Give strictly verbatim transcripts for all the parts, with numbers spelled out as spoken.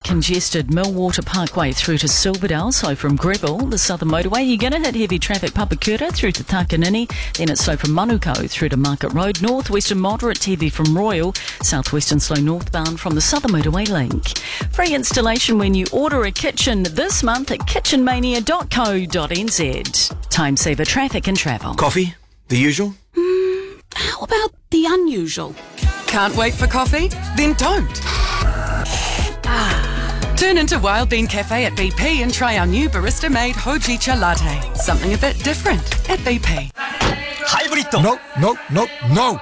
congested Millwater Parkway through to Silverdale, so from Greville, the southern motorway, you're going to hit heavy traffic Papakura through to Takanini, then it's slow from Manuko through to Market Road, northwestern moderate heavy from Royal, southwestern slow northbound from the southern motorway link. Free installation when you order a kitchen this month at kitchen mania dot co dot n z. Time saver traffic and travel. Coffee? The usual? Mm, how about the unusual? Can't wait for coffee? Then don't. Ah. Turn into Wild Bean Cafe at B P and try our new barista-made Hojicha latte. Something a bit different at B P. Hybrid. No, no, no, no.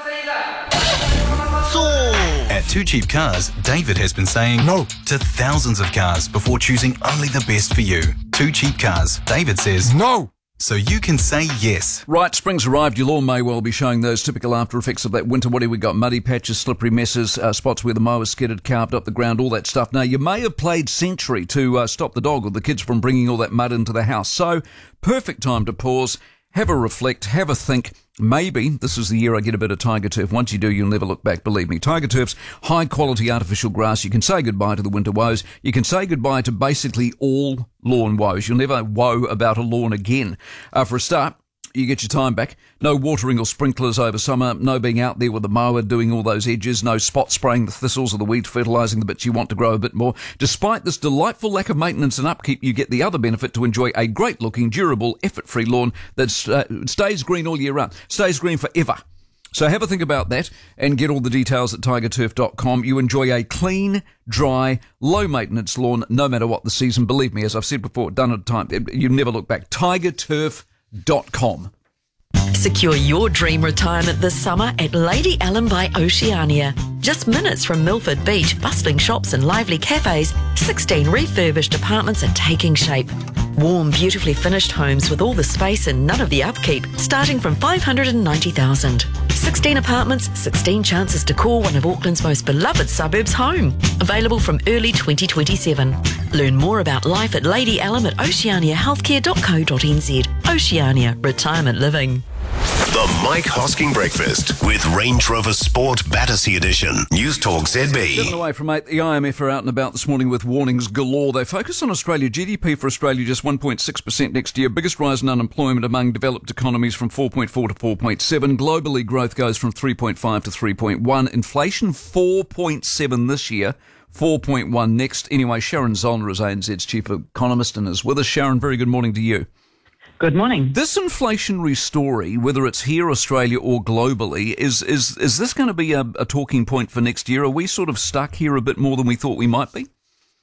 At Two Cheap Cars, David has been saying no to thousands of cars before choosing only the best for you. Two Cheap Cars, David says no. So you can say yes. Right, spring's arrived. Your lawn may well be showing those typical after effects of that winter. What have we got? Muddy patches, slippery messes, uh, spots where the mower skidded, carved up the ground, all that stuff. Now, you may have played Century to uh, stop the dog or the kids from bringing all that mud into the house. So, perfect time to pause, have a reflect, have a think. Maybe this is the year I get a bit of Tiger Turf. Once you do, you'll never look back, believe me. Tiger Turf's high-quality artificial grass. You can say goodbye to the winter woes. You can say goodbye to basically all lawn woes. You'll never woe about a lawn again. Uh, for a start, you get your time back. No watering or sprinklers over summer. No being out there with the mower doing all those edges. No spot spraying the thistles or the weeds, fertilising the bits you want to grow a bit more. Despite this delightful lack of maintenance and upkeep, you get the other benefit to enjoy a great-looking, durable, effort-free lawn that uh, stays green all year round. Stays green forever. So have a think about that and get all the details at tiger turf dot com. You enjoy a clean, dry, low-maintenance lawn no matter what the season. Believe me, as I've said before, done at a time, you never look back. tiger turf dot com. Secure your dream retirement this summer at Lady Ellen by Oceania. Just minutes from Milford Beach, bustling shops and lively cafes, sixteen refurbished apartments are taking shape. Warm, beautifully finished homes with all the space and none of the upkeep, starting from five hundred ninety thousand dollars. sixteen apartments, sixteen chances to call one of Auckland's most beloved suburbs home. Available from early twenty twenty-seven. Learn more about life at Lady Ellen at oceania healthcare dot co dot n z. Oceania, retirement living. The Mike Hosking Breakfast with Range Rover Sport Battersea Edition. News Talk Z B. Seven away from eight, the I M F are out and about this morning with warnings galore. They focus on Australia. G D P for Australia just one point six percent next year. Biggest rise in unemployment among developed economies from four point four to four point seven. Globally, growth goes from three point five to three point one. Inflation four point seven this year. four point one next. Anyway, Sharon Zollner is A N Z's chief economist and is with us. Sharon, very good morning to you. Good morning. This inflationary story, whether it's here, Australia, or globally, is is is this going to be a, a talking point for next year? Are we sort of stuck here a bit more than we thought we might be?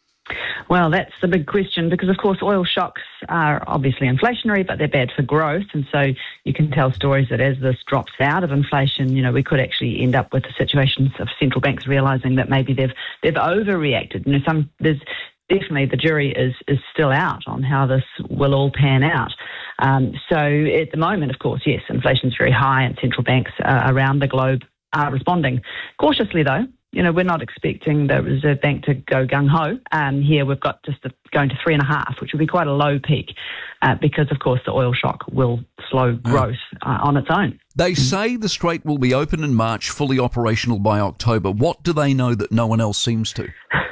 Well, that's the big question because, of course, oil shocks are obviously inflationary, but they're bad for growth. And so you can tell stories that as this drops out of inflation, you know, we could actually end up with the situations of central banks realising that maybe they've they've overreacted. You know, some there's definitely the jury is is still out on how this will all pan out. Um, so at the moment, of course, yes, inflation is very high and central banks uh, around the globe are responding. Cautiously, though, you know, we're not expecting the Reserve Bank to go gung-ho. Um, here we've got just the, going to three and a half, which will be quite a low peak uh, because, of course, the oil shock will slow growth uh, on its own. They say the Strait will be open in March, fully operational by October. What do they know that no one else seems to?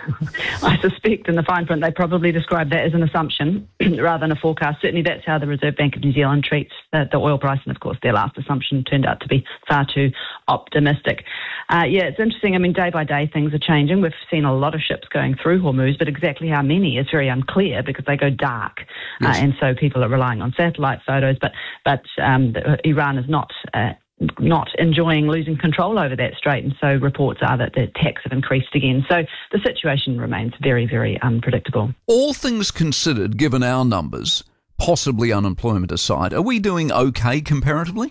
I suspect in the fine print they probably describe that as an assumption rather than a forecast. Certainly that's how the Reserve Bank of New Zealand treats the, the oil price, and of course their last assumption turned out to be far too optimistic. Uh, yeah, it's interesting. I mean, day by day things are changing. We've seen a lot of ships going through Hormuz, but exactly how many is very unclear because they go dark. Yes. Uh, and so people are relying on satellite photos, but, but um, the, Iran is not... Uh, not enjoying losing control over that strait, and so reports are that the attacks have increased again. So the situation remains very, very unpredictable. All things considered, given our numbers, possibly unemployment aside, are we doing okay comparatively?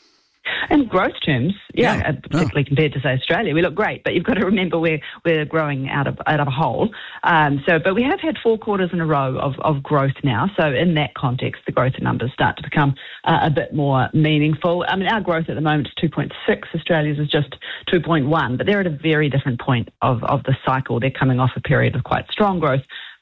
In growth terms, yeah, yeah. particularly oh. compared to, say, Australia, we look great. But you've got to remember we're we're growing out of out of a hole. Um, so, but we have had four quarters in a row of, of growth now. So, in that context, the growth numbers start to become uh, a bit more meaningful. I mean, our growth at the moment is two point six. Australia's is just two point one. But they're at a very different point of of the cycle. They're coming off a period of quite strong growth.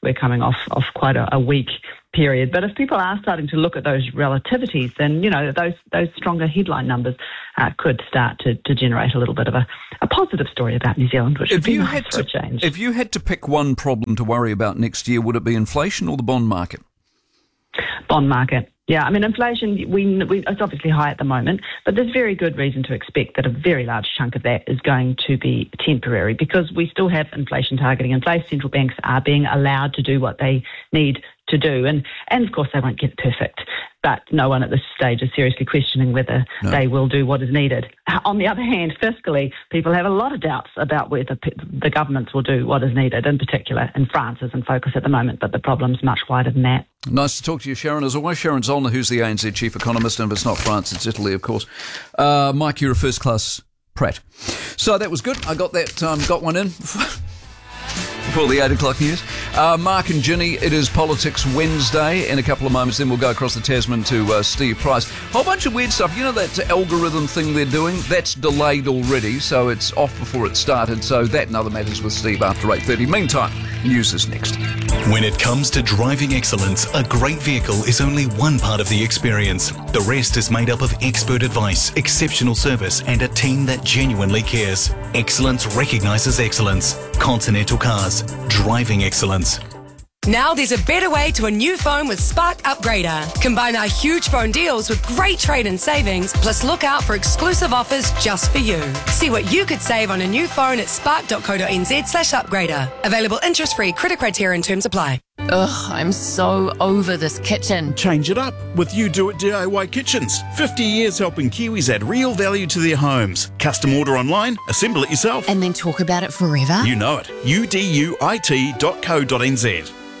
we're coming off, off quite a, a weak period. But if people are starting to look at those relativities, then, you know, those those stronger headline numbers uh, could start to, to generate a little bit of a, a positive story about New Zealand, which if would be you nice had for to, a change. If you had to pick one problem to worry about next year, would it be inflation or the bond market? Bond market. Yeah, I mean, inflation, we, we, it's obviously high at the moment, but there's very good reason to expect that a very large chunk of that is going to be temporary because we still have inflation targeting in place. Central banks are being allowed to do what they need to do. And, and of course, they won't get it perfect, but no one at this stage is seriously questioning whether no. they will do what is needed. On the other hand, fiscally, people have a lot of doubts about whether the governments will do what is needed. In particular, in France is in focus at the moment, but the problem's much wider than that. Nice to talk to you, Sharon. As always, Sharon Zollner, who's the A N Z chief economist, and if it's not France, it's Italy, of course. Uh, Mike, you're a first-class Pratt. So that was good. I got that, um, got one in before the eight o'clock news. Uh, Mark and Ginny, it is Politics Wednesday. In a couple of moments, then we'll go across the Tasman to uh, Steve Price. Whole bunch of weird stuff. You know that algorithm thing they're doing? That's delayed already, so it's off before it started. So that and other matters with Steve after eight thirty. Meantime, news is next. When it comes to driving excellence, a great vehicle is only one part of the experience. The rest is made up of expert advice, exceptional service, and a team that genuinely cares. Excellence recognises excellence. Continental Cars. Driving excellence. Now there's a better way to a new phone with Spark Upgrader. Combine our huge phone deals with great trade-in savings, plus look out for exclusive offers just for you. See what you could save on a new phone at spark.co.nz slash upgrader. Available interest-free, credit criteria and terms apply. Ugh, I'm so over this kitchen. Change it up with You Do It D I Y Kitchens. fifty years helping Kiwis add real value to their homes. Custom order online, assemble it yourself. And then talk about it forever? You know it. U D U I T dot co dot n z.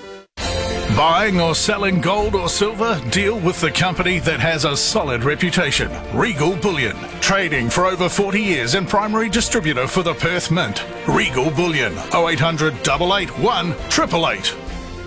Buying or selling gold or silver? Deal with the company that has a solid reputation. Regal Bullion. Trading for over forty years and primary distributor for the Perth Mint. Regal Bullion. oh eight hundred, eight eight one, eight eight eight.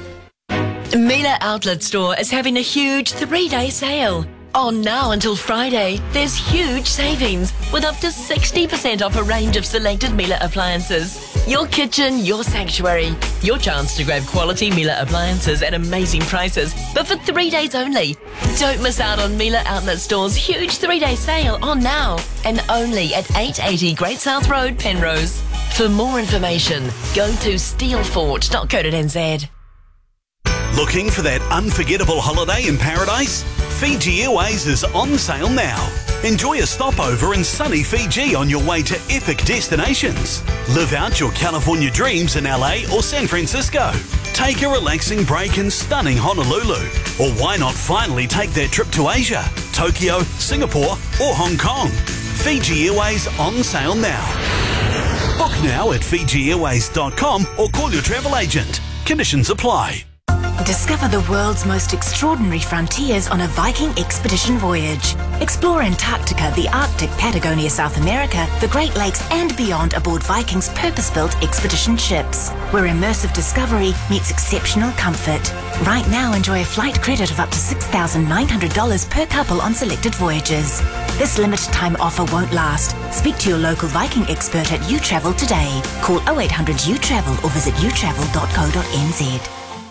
Miele Outlet Store is having a huge three-day sale. On now until Friday, there's huge savings with up to sixty percent off a range of selected Miele appliances. Your kitchen, your sanctuary. Your chance to grab quality Miele appliances at amazing prices, but for three days only. Don't miss out on Miele Outlet Store's huge three-day sale on now and only at eight eighty Great South Road, Penrose. For more information, go to steelfort dot co dot n z. Looking for that unforgettable holiday in paradise? Fiji Airways is on sale now. Enjoy a stopover in sunny Fiji on your way to epic destinations. Live out your California dreams in L A or San Francisco. Take a relaxing break in stunning Honolulu. Or why not finally take that trip to Asia, Tokyo, Singapore or Hong Kong? Fiji Airways on sale now. Book now at fiji airways dot com or call your travel agent. Conditions apply. Discover the world's most extraordinary frontiers on a Viking expedition voyage. Explore Antarctica, the Arctic, Patagonia, South America, the Great Lakes and beyond aboard Viking's purpose-built expedition ships, where immersive discovery meets exceptional comfort. Right now, enjoy a flight credit of up to six thousand nine hundred dollars per couple on selected voyages. This limited time offer won't last. Speak to your local Viking expert at uTravel today. Call oh eight hundred U travel or visit u travel dot co dot n z.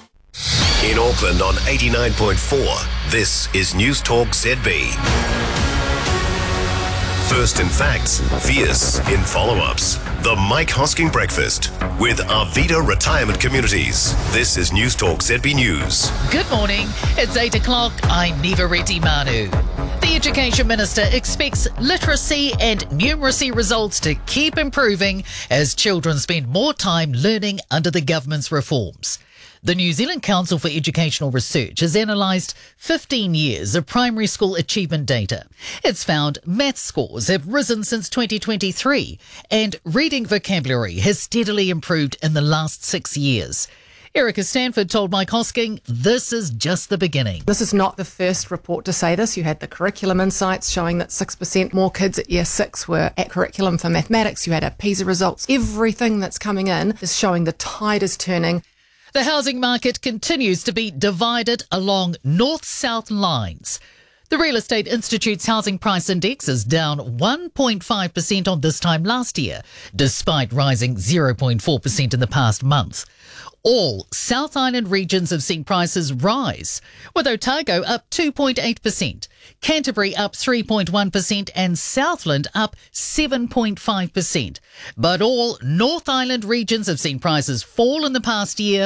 In Auckland on eighty-nine point four, this is News Talk Z B. First in facts, fierce in follow-ups. The Mike Hosking Breakfast with Arvida Retirement Communities. This is News Talk Z B News. Good morning. It's eight o'clock. I'm Niva Reddy Manu. The Education Minister expects literacy and numeracy results to keep improving as children spend more time learning under the government's reforms. The New Zealand Council for Educational Research has analysed fifteen years of primary school achievement data. It's found maths scores have risen since twenty twenty-three and reading vocabulary has steadily improved in the last six years. Erica Stanford told Mike Hosking this is just the beginning. This is not the first report to say this. You had the Curriculum Insights showing that six percent more kids at year six were at curriculum for mathematics. You had our PISA results. Everything that's coming in is showing the tide is turning. The housing market continues to be divided along north-south lines. The Real Estate Institute's Housing Price Index is down one point five percent on this time last year, despite rising zero point four percent in the past month. All South Island regions have seen prices rise, with Otago up two point eight percent, Canterbury up three point one percent and Southland up seven point five percent. But all North Island regions have seen prices fall in the past year,